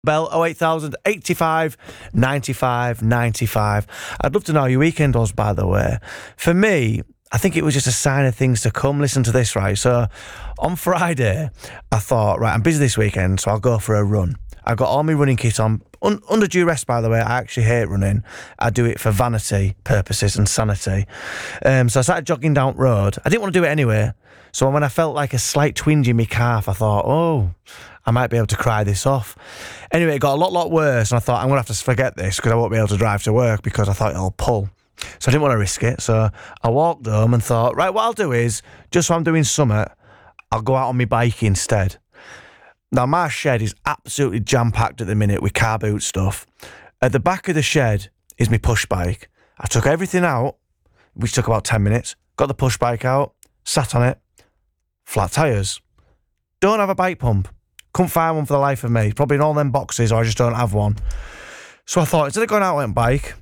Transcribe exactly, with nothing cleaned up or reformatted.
Bell oh eight thousand eighty-five ninety-five ninety-five. I'd love to know how your weekend was, by the way. For me, I think it was just a sign of things to come. Listen to this, right? So on Friday, I thought, right, I'm busy this weekend, so I'll go for a run. I got all my running kit on. Un- under duress, by the way. I actually hate running. I do it for vanity purposes and sanity. Um, so I started jogging down the road. I didn't want to do it anyway. So when I felt like a slight twinge in my calf, I thought, oh, I might be able to cry this off. Anyway, it got a lot, lot worse, and I thought, I'm going to have to forget this because I won't be able to drive to work because I thought it'll pull. So I didn't want to risk it. So I walked home and thought, right, what I'll do is, just so I'm doing summer, I'll go out on my bike instead. Now, my shed is absolutely jam-packed at the minute with car boot stuff. At the back of the shed is my push bike. I took everything out, which took about ten minutes, got the push bike out, sat on it, flat tyres. Don't have a bike pump. Couldn't find one for the life of me. Probably in all them boxes, or I just don't have one. So I thought, instead of going out on a bike,